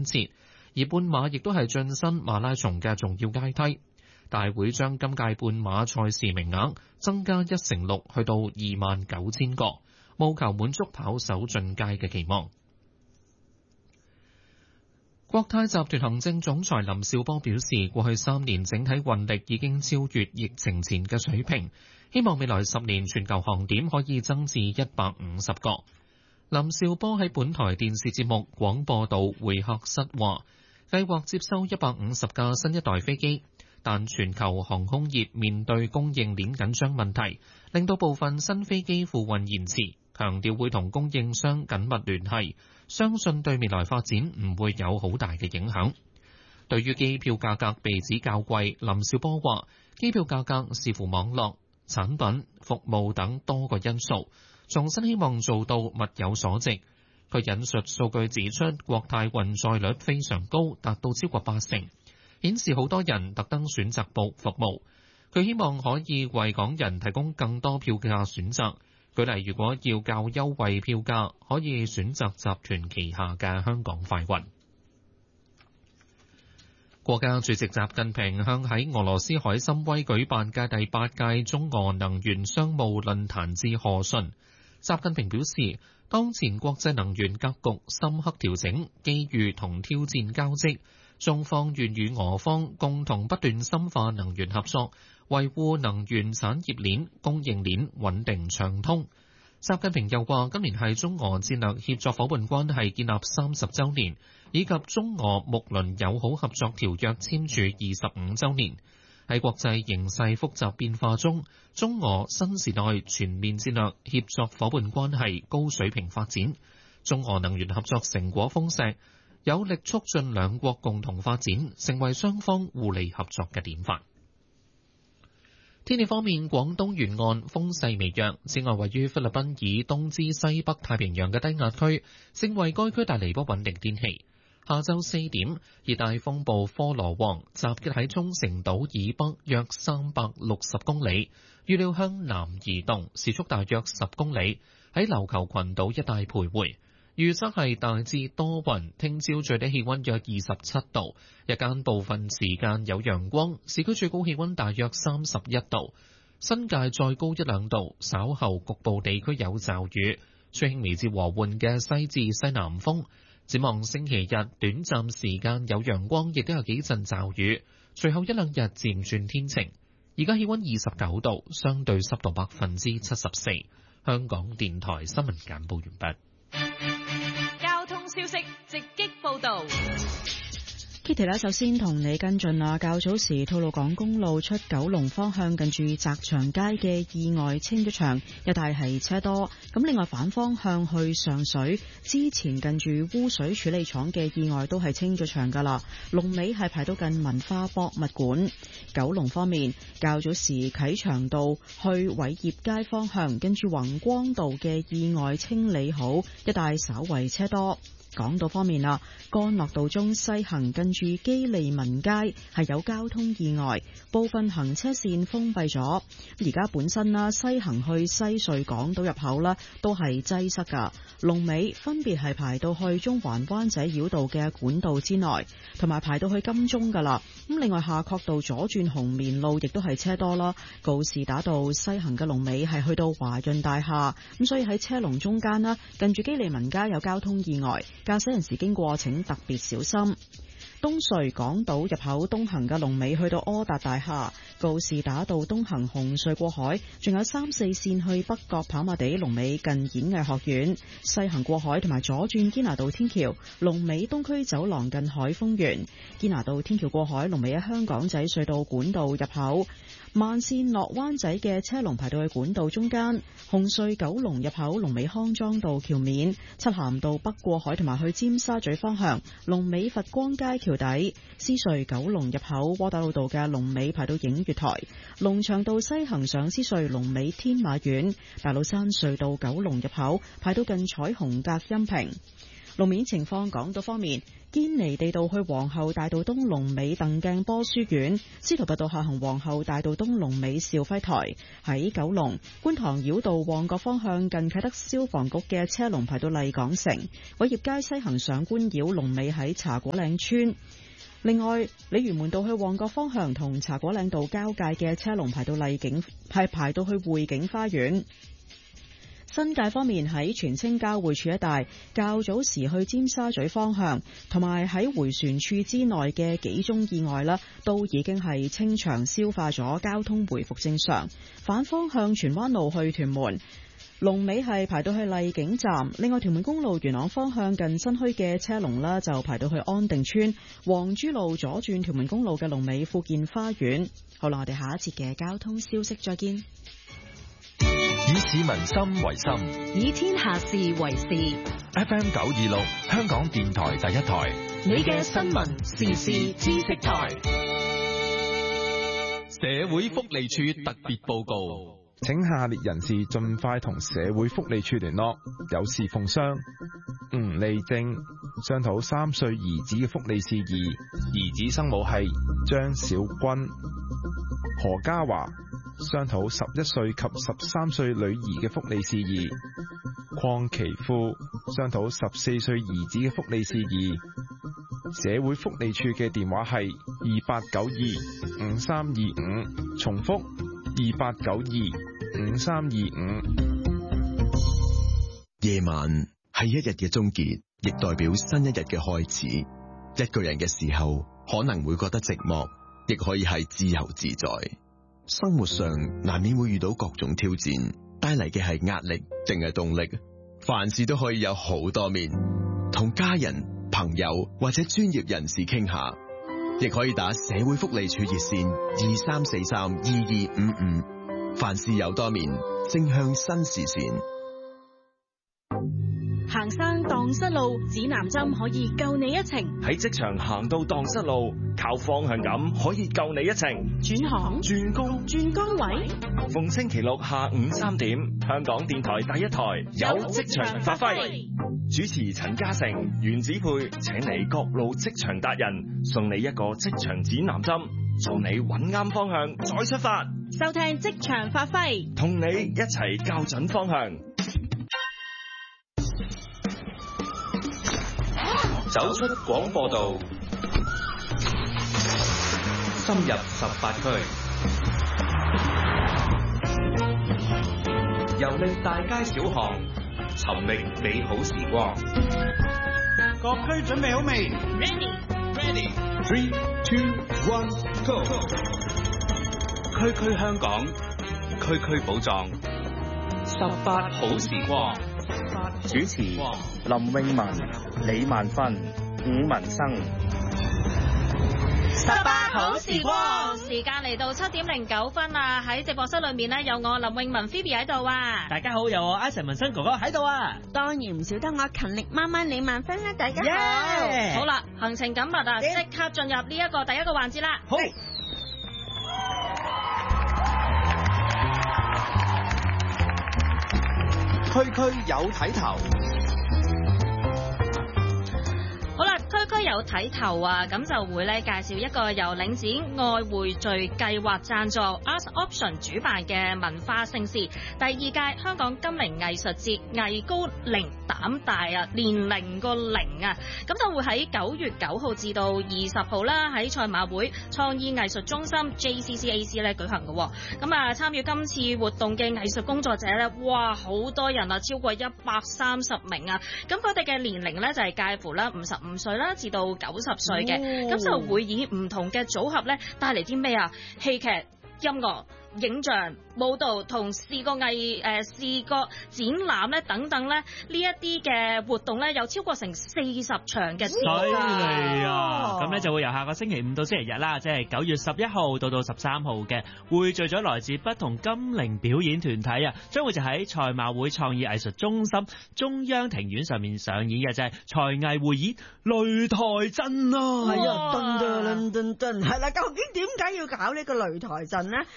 切，而半馬亦都係晉身馬拉松嘅重要階梯。大會將今屆半馬賽事名額增加1成6，去到29,000個，務求滿足跑手進階嘅期望。國泰集團行政總裁林紹波表示，過去3年整體運力已經超越疫情前嘅水平，希望未來10年全球航點可以增至150個。林紹波喺本台電視節目廣播道會客室話，計劃接收150架新一代飛機，但全球航空業面對供應鏈緊張問題，令到部分新飛機付運延遲，強調會同供應商緊密聯繫，相信對未來發展唔會有好大嘅影響。對於機票價格被指較貴，林紹波話，機票價格視乎網絡、產品、服務等多個因素，重新希望做到物有所值。佢引述數據指出，國泰運載率非常高，達到超過80%，顯示好多人特登選擇報服務。佢希望可以為港人提供更多票價選擇。舉例，如果要較優惠票價，可以選擇集團旗下嘅香港快運。國家主席習近平向喺俄羅斯海參崴舉辦嘅第8屆中俄能源商務論壇致賀信。習近平表示，當前國際能源格局深刻調整，機遇同挑戰交織，中方願與俄方共同不斷深化能源合作，維護能源產業鏈、供應鏈穩定暢通。習近平又話，今年係中俄戰略協作夥伴關係建立30週年，以及中俄睦鄰友好合作條約簽署25週年。喺國際形勢複雜變化中，中俄新時代全面戰略協作夥伴關係高水平發展，中俄能源合作成果豐碩，有力促進兩國共同發展，成為雙方互利合作嘅典範。天氣方面，廣東沿岸風勢微弱，此外位於菲律賓以東至西北太平洋嘅低壓區，正為該區帶嚟不穩定天氣。下晝4點，熱帶風暴科羅旺集結喺沖繩島以北約360公里，預料向南移動，時速大約10公里，喺琉球群島一帶徘徊。預測係大致多雲，聽朝最低氣溫約27度，日間部分時間有陽光，市區最高氣溫大約31度，新界再高1-2度，稍後局部地區有驟雨，吹輕微至和緩嘅西至西南風。展望星期日，短暫時間有陽光，亦都有幾陣驟雨，隨後1-2日漸轉天晴。而家氣溫29度，相對濕度74%。香港電台新聞簡報完畢。 交通消息直擊報道。 Kitty 咧，首先同你跟進啦。較早時，吐露港公路出九龍方向近住澤祥街嘅意外清咗場，一帶係車多。咁另外反方向去上水之前近住污水處理廠嘅意外都係清咗場噶啦。龍尾係排到近文化博物館。九龍方面，較早時啟祥道去偉業街方向跟住宏光道嘅意外清理好，一帶稍為車多。港島方面啦，干諾道中西行近住基利文街係有交通意外，部分行車線封閉咗。而家本身啦，西行去西隧港島入口啦，都係擠塞噶。龍尾分別係排到去中環灣仔繞道嘅管道之內，同埋排到去金鐘噶啦。咁另外夏慤道左轉紅棉路亦都係車多啦。告士打道西行嘅龍尾係去到華潤大廈，咁所以喺車龍中間啦，近住基利文街有交通意外。駕駛人士經過請特別小心。東隧港島入口東行嘅龍尾去到柯達大廈，告士打道東行紅隧過海，仲有3、4線去北角跑馬地龍尾近演藝學院，西行過海同埋左轉堅拿道天橋龍尾東區走廊近海豐園，堅拿道天橋過海龍尾喺香港仔隧道管道入口。慢線落灣仔嘅車龍排到去管道中間，紅隧九龍入口龍尾康莊道橋面，漆咸道北過海同埋去尖沙咀方向龍尾佛光街橋底，獅隧九龍入口窩打老道嘅龍尾排到映月台，龍翔道西行上獅隧龍尾天馬苑，大老山隧道九龍入口排到近彩虹隔音屏。路面情況，港島方面， 堅尼地道去皇后大道東龍尾鄧鏡波書院，司徒拔道下行皇后大道東龍尾兆輝台。喺九龍觀塘繞道旺角方向近啟德消防局嘅車龍排到麗港城，偉業街西行上官繞龍尾喺茶果嶺村。另外，鯉魚門道去旺角方向同茶果嶺道交界嘅車龍排到排到去匯景花園。新界方面，喺荃青交匯處一帶，較早時去尖沙咀方向同埋喺迴旋處之內嘅幾宗意外啦，都已經係清場消化咗，交通回復正常。反方向荃灣路去屯門，龍尾係排到去麗景站。另外，屯門公路元朗方向近新墟嘅車龍啦，就排到去安定村。黃珠路左轉屯門公路嘅龍尾富健花園。好啦，我哋下一節嘅交通消息再見。 以市民心為心， 以天下事為事。 FM 926，香港電台第一台， 你嘅新聞時事知識台。 社會福利署特別報告， 請下列人士盡快同社會福利署聯絡，有事奉商。吳利正商討3歲兒子嘅福利事宜，兒子生母係張小君。何家華商討11歲及13歲女兒嘅福利事宜。鄺其富商討14歲兒子嘅福利事宜。社會福利處嘅電話係28925325，重複28925325。 夜晚係一日嘅終結，亦代表新一日嘅開始。一個人嘅時候，可能會覺得寂寞，亦可以係自由自在。生活上難免會遇到各種挑戰，帶嚟嘅係壓力定係動力？凡事都可以有好多面，同家人、朋友或者專業人士傾下，亦可以打社會福利處熱線23432255。凡事有多面，正向新視線。 行山蕩失路，指南針可以救你一程。 喺職場行到蕩失路，靠方向感可以救你一程。 轉行、 轉工、 轉崗位， 逢星期六下午3點，香港電台第一台有職場發揮。主持陳嘉誠、袁子佩請你各路職場達人，送你一個職場指南針，助你揾啱方向再出發。 收聽職場發揮， 同你一齊校準方向。走出廣播道，深入18區，遊歷大街小巷，尋覓美好時光。 各區準備好未 Ready 3、2、1 Go！ 區區香港，區區寶藏，18好時光。主持林詠雯、李萬芬、伍文生。 18好時光，時間嚟到7點09分啦！喺直播室裏面呢，有我林詠雯 Phoebe 喺度啊！ 大家好，有我 Ivan 文生哥哥喺度啊！ 當然唔少得我勤力媽媽李萬芬啦！大家好， Yeah! 好啦，行程緊密啊，即刻進入呢一個第一個環節啦！ 好。區區有睇頭。 好啦，區區有睇頭啊，咁就會咧介紹一個由領展愛匯聚計劃贊助 Art Option 主辦嘅文化盛事，第2屆香港金陵藝術節，藝高齡膽大啊，年齡個齡啊，咁就會喺9月9號至到20號啦，喺賽馬會創意藝術中心 JCCAC 咧舉行嘅。咁啊，參與今次活動嘅藝術工作者咧，哇，好多人啊，超過130名啊，咁佢哋嘅年齡咧就係介乎啦55歲啦至到90歲嘅，咁就會以唔同嘅組合咧帶嚟啲咩啊？戲劇、音樂、影像、舞蹈同視覺展覽咧等等咧，呢一啲嘅活動咧有超過成40場嘅。犀利啊！咁咧就會由下個星期5到星期日啦，即係9月11號到13號嘅，匯聚咗來自不同金陵表演團體啊，將會就喺賽馬會創意藝術中心中央庭院上面上演嘅，就係才藝匯演擂台陣啊！ 係啊，噔，係啦，究竟點解要搞呢個擂台陣呢？又有幾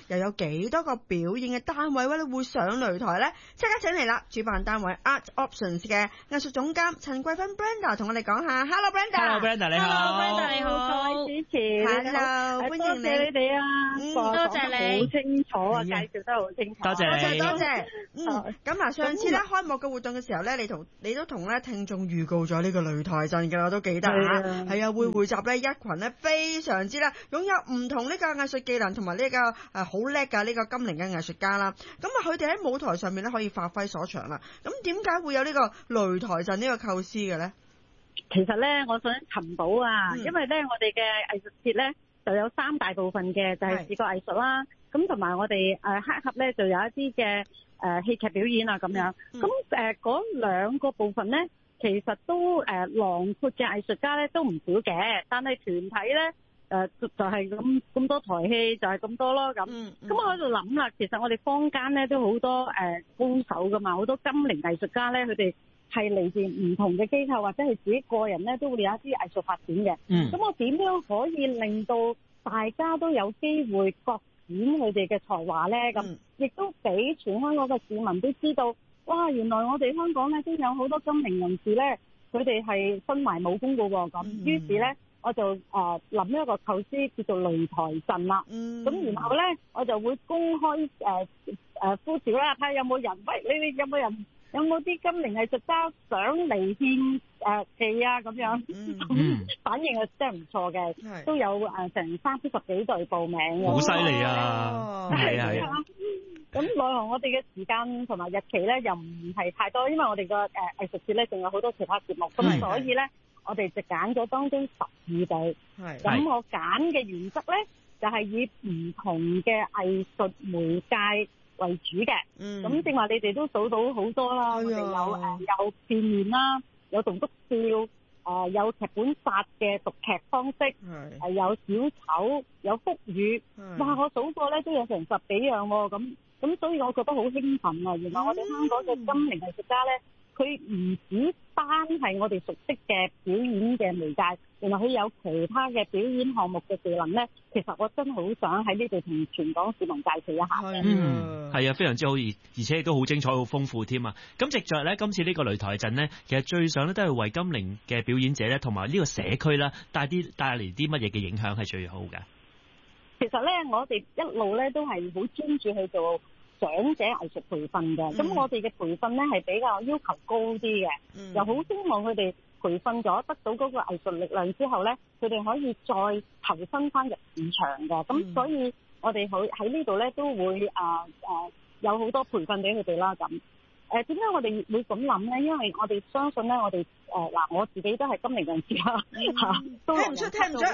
幾多個表演嘅單位咧會上擂台咧？即刻請嚟啦！主辦單位 Art Options 嘅藝術總監陳桂芬 Brenda 同我哋講下。Hello Brenda。 Hello Brenda 你好。 Hello Brenda 你好。 各位主持。 Hello，歡迎你哋啊。 多謝你。 好清楚啊，介紹得好清楚。 多謝你。 多謝。咁啊，上次咧開幕嘅活動嘅時候咧，你都同咧聽眾預告咗呢個擂台陣㗎，我都記得嚇。係啊，會匯集咧一群咧非常之咧擁有唔同呢個藝術技能同埋呢個好叻㗎呢個金齡嘅藝術家啦。咁啊，佢哋喺舞台上面咧可以發揮所長啦。咁點解會有呢個擂台陣呢個構思嘅咧？ 其實咧，我想尋寶啊，因為咧我哋嘅藝術節咧就有3大部分嘅，就係視覺藝術啦，咁同埋我哋黑盒咧就有一啲嘅戲劇表演啊咁樣。咁嗰2個部分咧，其實都囊括嘅藝術家咧都唔少嘅，但係團體咧就係咁多台戲就係咁多咯咁。咁我喺度諗啦，其實我哋坊間咧都好多高手噶嘛，好多金齡藝術家咧，佢哋係嚟自唔同嘅機構或者係自己個人咧都會有一啲藝術發展嘅。咁我點樣可以令到大家都有機會各展佢哋嘅才華咧？咁亦都俾全香港嘅市民都知道，哇！原來我哋香港咧都有好多金齡人士咧，佢哋係身懷武功㗎喎。咁於是咧，我就諗一個構思叫做擂台陣啦。咁然後咧，我就會公開呼召啦，睇下有冇人，喂，你哋有冇啲金齡藝術家想嚟獻戲啊咁樣？反應係真係唔錯嘅，都有成30幾隊報名嘅。 好犀利啊！係啊。 咁奈何我哋嘅時間同埋日期咧又唔係太多，因為我哋個藝術節咧仲有好多其他節目，咁所以咧我哋就揀咗當中12隊。咁我揀嘅原則咧就係以唔同嘅藝術媒介為主嘅。咁正話你哋都數到好多啦，我哋有片面啦，有棟篤笑，有劇本殺嘅讀劇方式，有小丑，有福語。哇！我數過咧都有成10幾樣喎。咁所以我覺得好興奮啊！原來我哋香港嘅金齡藝術家咧，佢唔止單係我哋熟悉嘅表演嘅媒介，原來佢有其他嘅表演項目嘅技能咧。其實我真係好想喺呢度同全港市民介紹一下嘅。 係啊，非常之好，而且亦都好精彩、好豐富添啊！咁藉著咧今次呢個擂台陣呢，其實最想咧都係為金齡嘅表演者咧，同埋呢個社區啦，帶嚟啲乜嘢嘅影響係最好嘅。 其實咧，我哋一路咧都係好專注去做長者藝術培訓嘅。咁我哋嘅培訓咧係比較要求高啲嘅，又好希望佢哋培訓咗得到嗰個藝術力量之後咧，佢哋可以再投身翻入市場嘅。咁所以我哋喺呢度咧都會有好多培訓俾佢哋啦。咁點解我哋會咁諗咧？因為我哋相信咧，我哋我自己都係金齡人士啦，都聽唔出，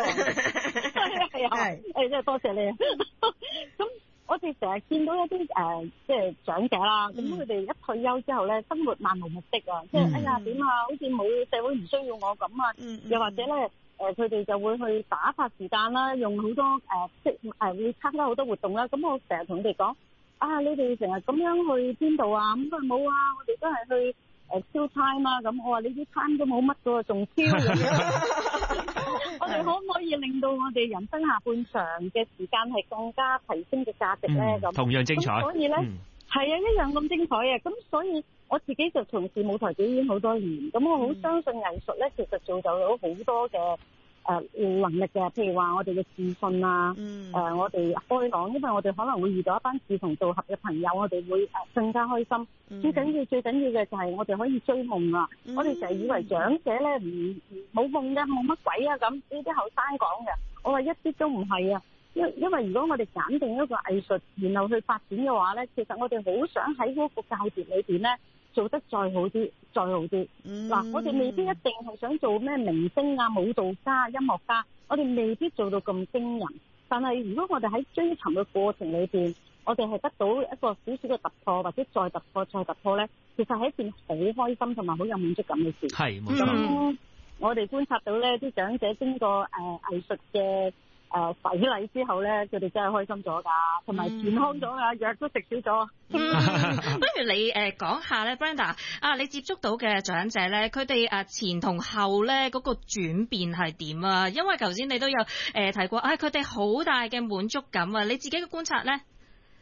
係真係多謝你。咁我哋成日見到一啲即係長者啦，咁佢哋一退休之後咧，生活漫無目的啊，即係哎呀點啊，好似冇社會唔需要我咁啊，又或者咧佢哋就會去打發時間啦，用好多會參加好多活動啦。咁我成日同佢哋講啊，你哋成日咁樣去邊度啊？咁佢冇啊，我哋都係去超 time 啊。咁我話你啲 time 都冇乜噶，仲超我哋可唔可以令到我哋人生下半場嘅時間係更加提升嘅價值咧？咁同樣精彩。 所以咧係啊，一樣咁精彩啊！咁所以我自己就從事舞台表演好多年，咁我好相信藝術咧，其實造就到好多嘅能力嘅，譬如話我哋嘅自信啊，我哋開朗，因為我哋可能會遇到一班志同道合嘅朋友，我哋會更加開心。最緊要嘅就係我哋可以追夢啊！我哋成日以為長者咧冇夢嘅，冇乜鬼啊咁，呢啲後生講嘅，我話一啲都唔係啊！因為如果我哋揀定一個藝術，然後去發展嘅話咧，其實我哋好想喺嗰個界別裏邊咧做得再好啲。嗱，我哋未必一定係想做咩明星啊、舞蹈家、音樂家，我哋未必做到咁驚人。但係如果我哋喺追尋嘅過程裏邊，我哋係得到一個少少嘅突破，或者再突破咧，其實係一件好開心同埋好有滿足感嘅事。 係冇錯。 我哋觀察到咧，啲長者經過藝術嘅洗禮之後咧，佢哋真係開心咗㗎，同埋健康咗㗎，藥都食少咗。 不如你講下咧 ，Brenda 啊，你接觸到嘅長者咧，佢哋前同後咧嗰個轉變係點啊？因為頭先你都有提過，佢哋好大嘅滿足感啊！你自己嘅觀察咧？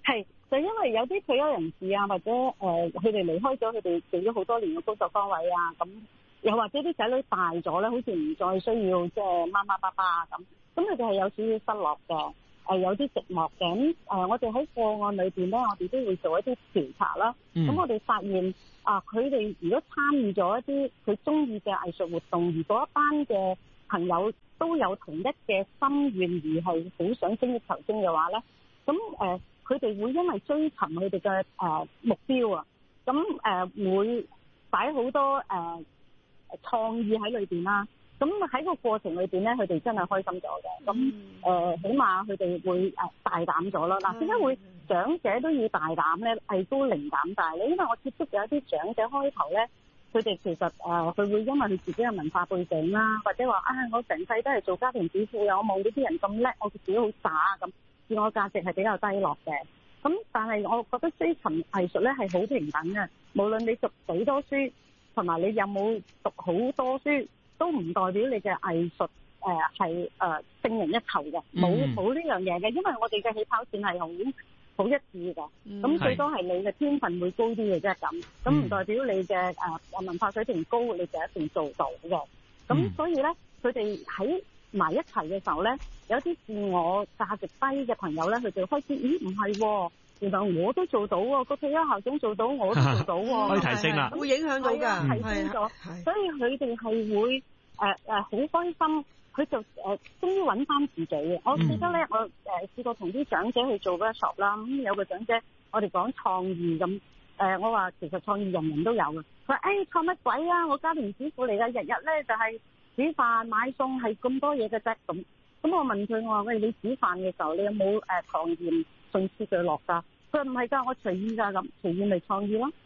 係，就因為有啲退休人士啊，或者佢哋離開咗，佢哋做咗好多年嘅工作崗位啊，咁又或者啲仔女大咗咧，好似唔再需要即係媽媽爸爸啊咁佢哋係有少少失落嘅，有啲寂寞嘅。咁我哋喺個案裏邊咧，我哋都會做一啲調查啦。咁我哋發現佢哋如果參與咗一啲佢中意嘅藝術活動，如果一班嘅朋友都有同一嘅心願，而係好想精益求精嘅話咧，咁佢哋會因為追尋佢哋嘅目標啊，咁會擺好多創意喺裏邊啦。咁喺個過程裏邊咧，佢哋真係開心咗嘅。咁起碼佢哋會大膽咗啦。嗱，點解會長者都要大膽咧？係都零膽大咧，因為我接觸有一啲長者開頭咧，佢哋其實佢會因為佢自己嘅文化背景啦，或者話我成世都係做家庭主婦，我望到啲人咁叻，我自己好渣咁，自我價值係比較低落嘅。咁但係我覺得追尋藝術咧係好平等嘅，無論你讀幾多書，同埋你有冇讀好多書，都唔代表你嘅藝術係勝人一籌嘅，冇呢樣嘢嘅，因為我哋嘅起跑線係好一致嘅，咁最多係你嘅天分會高啲嘅啫，咁唔代表你嘅文化水平高，你就一定做到嘅。咁所以咧，佢哋喺埋一齊嘅時候咧，有啲自我價值低嘅朋友咧，佢就開始唔係喎，原來我都做到喎，個退休校長做到，我都做到喎， 可以提升啦， 會影響到㗎， 提升咗，所以佢哋係會好開心，佢就終於揾翻自己。我記得咧，我試過同啲長者去做 workshop 啦，咁有個長者，我哋講創意咁，我話其實創意人人都有嘅，佢話創乜鬼啊？我家庭主婦嚟㗎，日日咧就係煮飯買餸，係咁多嘢嘅啫咁。咁我問佢，我話喂，你煮飯嘅時候，你有冇糖鹽順次佢落㗎？佢話唔係㗎，我隨意㗎咁，隨意咪創意咯。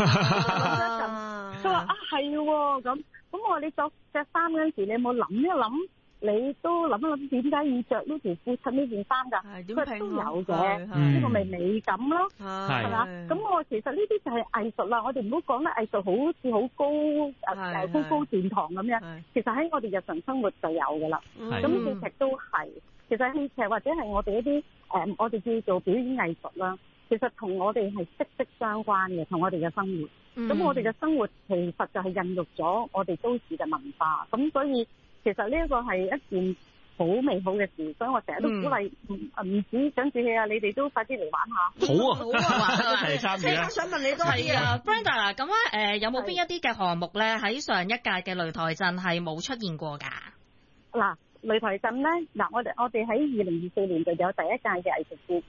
佢話係喎咁。咁我話你着隻衫嗰陣時，你有冇諗一諗？你都諗一諗點解要着呢條褲襯呢件衫㗎？佢都有嘅，呢個咪美感咯，係嘛？咁我其實呢啲就係藝術啦。我哋唔好講得藝術好似好高高殿堂咁樣，其實喺我哋日常生活就有㗎啦。咁戲劇都係，其實戲劇或者係我哋一啲我哋叫做表演藝術啦，其實同我哋係息息相關嘅，同我哋嘅生活。咁我哋嘅生活其實就係孕育咗我哋都市嘅文化，咁所以其實呢一個係一件好美好嘅事，所以我成日都鼓勵唔止想住戲啊，你哋都快啲嚟玩下。好啊， 一齊參與啊！ 想問你多啲啊 Brenda 咁啊，有冇邊一啲嘅項目咧喺上一屆嘅擂台陣係冇出現過㗎？ 嗱。擂台陣咧，我哋喺2024年就有第一屆嘅藝術節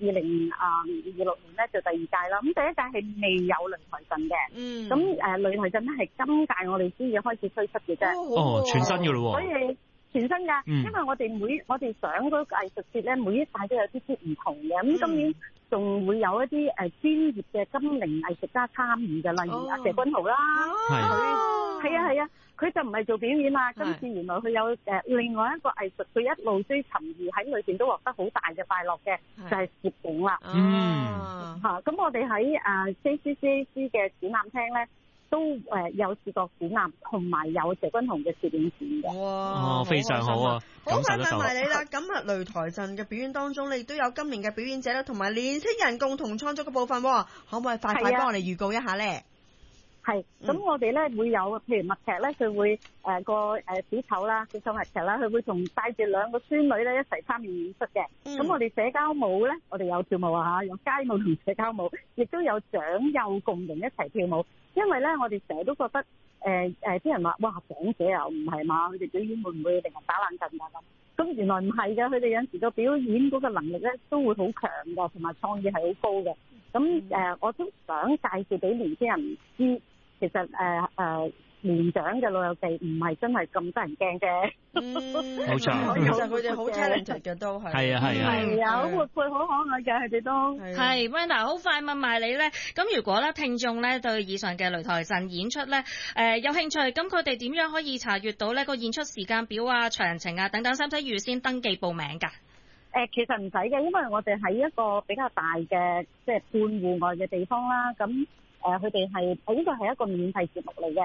，2026年咧就第二屆啦。咁第一屆係未有擂台陣嘅，咁擂台陣咧係今屆我哋先至開始推出嘅啫。 全新嘅咯喎。 所以全新㗎，因為我哋上嗰個藝術節咧，每一屆都有啲唔同嘅。咁今年仲會有一啲專業嘅金齡藝術家參與嘅，例如阿謝君豪啦，佢係啊。佢就唔係做表演啦，今次原來佢有另外一個藝術，佢一路追尋而喺裏邊都獲得好大嘅快樂嘅，就係攝影啦。咁我哋喺JCCAC 嘅展覽廳咧，都有視覺展覽，同埋有謝君豪嘅攝影展嘅。 哇！非常好啊！ 好快問埋你啦，咁擂台陣嘅表演當中，你亦都有今年嘅表演者啦，同埋年輕人共同創作嘅部分喎，可唔可以快幫我哋預告一下咧？ 係，咁我哋咧會有，譬如默劇咧，佢會個小丑啦，小丑默劇啦，佢會同帶住兩個孫女咧一齊參與演出嘅。咁我哋社交舞咧，我哋有跳舞啊嚇，有街舞同社交舞，亦都有長幼共融一齊跳舞。因為咧，我哋成日都覺得啲人話，哇，長者啊，唔係嘛，佢哋表演會唔會令人打冷震啊咁？咁原來唔係㗎，佢哋有時個表演嗰個能力咧都會好強㗎，同埋創意係好高嘅。咁我都想介紹俾年輕人知。其實年長嘅老友記唔係真係咁得人驚嘅， 冇錯。 其實佢哋好 talented 嘅都係。 係啊，好活潑好可愛嘅佢哋都。 係 Brenda 好快問埋你咧，咁如果咧聽眾咧對以上嘅擂台陣演出咧有興趣，咁佢哋點樣可以查閱到呢個演出時間表啊、詳情啊等等，使唔使預先登記報名㗎？ 其實唔使嘅，因為我哋喺一個比較大嘅即係半戶外嘅地方啦，咁。佢哋係呢個係一個免費節目嚟嘅，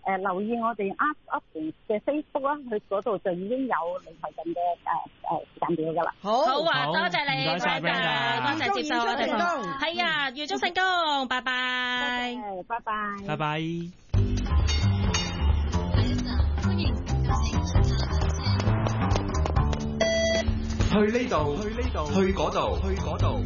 留意我哋 Art Option 嘅 Facebook 啦，佢嗰度就已經有擂台陣嘅時間表㗎啦。 好啊，多謝你， 多謝 Brenda， 多謝接受我哋。係啊，預祝成功，拜拜。 拜拜。 拜拜。 去呢度，去嗰度。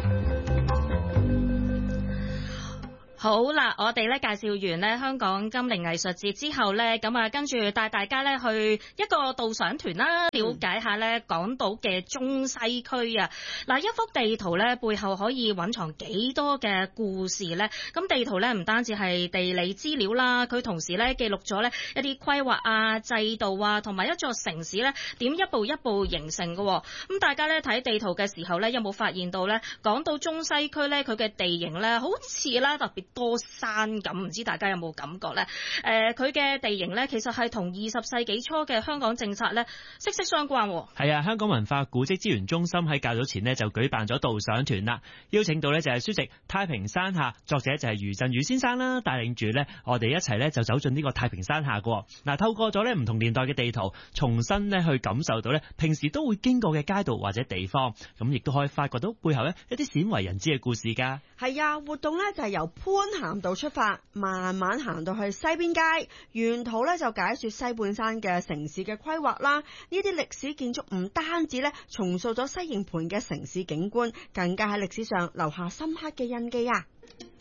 好啦，我哋咧介紹完咧香港金陵藝術節之後咧，咁啊跟住帶大家咧去一個導賞團啦，了解下咧港島嘅中西區啊。嗱，一幅地圖咧背後可以蘊藏幾多嘅故事咧？咁地圖咧唔單止係地理資料啦，佢同時咧記錄咗咧一啲規劃啊、制度啊，同埋一座城市咧點一步一步形成嘅。咁大家咧睇地圖嘅時候咧，有冇發現到咧港島中西區咧佢嘅地形咧好似啦特別多山咁，唔知大家有冇感覺呢？佢嘅地形呢，其實係同20世紀初嘅香港政策呢息息相關。 係啊，香港文化古蹟資源中心喺較早前呢就舉辦咗導賞團啦，邀請到呢就係書籍《太平山下》，作者就係余振宇先生啦，帶領住呢我哋一齊呢就走進呢個太平山下嘅。嗱，透過咗呢唔同年代嘅地圖，重新呢去感受到呢平時都會經過嘅街道或者地方，咁亦都可以發覺到背後呢一啲鮮為人知嘅故事㗎。 係啊，活動呢就係由潘咸道出發，慢慢行到去西邊街，沿途咧就解說西半山嘅城市嘅規劃啦。呢啲歷史建築唔單止咧重塑咗西營盤嘅城市景觀，更加喺歷史上留下深刻嘅印記啊！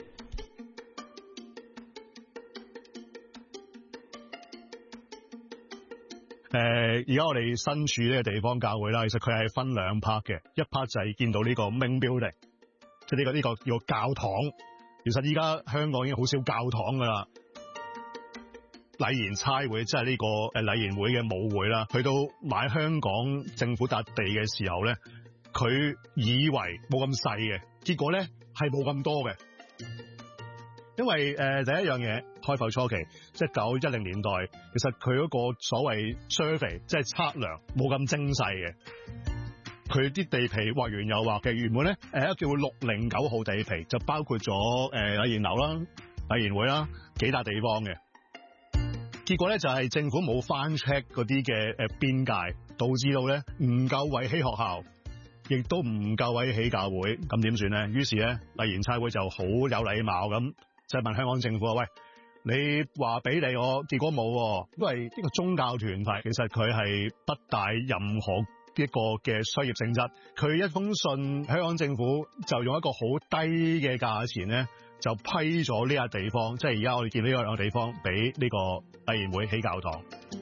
而家我哋身處呢個地方教會啦，其實佢係分兩 part 嘅，一 part 就係見到呢個 main building，即係呢個叫教堂。其實依家香港已經好少教堂噶啦，禮賢差會即係呢個禮賢會嘅舞會啦，去到買香港政府笪地嘅時候咧，佢以為冇咁細嘅，結果咧係冇咁多嘅，因為第一樣嘢開埠初期，即係1910年代，其實佢嗰個所謂 survey 即係測量冇咁精細嘅。佢啲地皮畫完又畫嘅，原本咧一個叫609號地皮就包括咗禮賢樓啦、禮賢會啦幾笪地方嘅。結果咧就係政府冇翻 check 嗰啲嘅邊界，導致到咧唔夠位起學校，亦都唔夠位起教會，咁點算咧？於是咧禮賢差會就好有禮貌咁，就問香港政府話：喂，你話俾你我，結果冇，因為呢個宗教團體其實佢係不帶任何一個嘅商業性質，佢一封信香港政府就用一個好低嘅價錢咧，就批咗呢個地方，即係而家我哋見呢兩個地方俾呢個禮賢會起教堂。